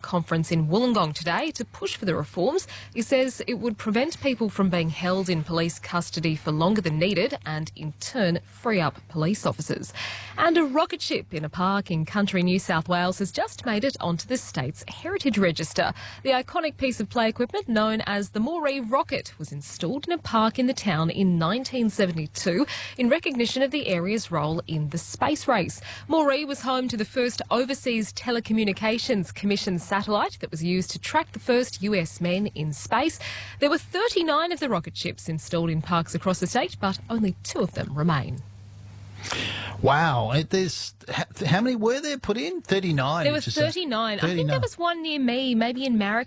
conference in Wollongong today to push for the reforms. He says it would prevent people from being held in police custody for longer than needed and, in turn, free up police officers. And a rocket ship in a park in country New South Wales has just made it onto the state's Heritage Register. The iconic piece of play equipment known as the Moree rocket was installed in a park in the town in 1972 in recognition of the area's role in the space race. Moree was home to the first Overseas Telecommunications Commission satellite that was used to track the first US men in space. There were 39 of the rocket ships installed in parks across the state, but only 2 of them remain. Wow. How many were there put in? 39. There were 39. I think there was one near me, maybe in Marrick.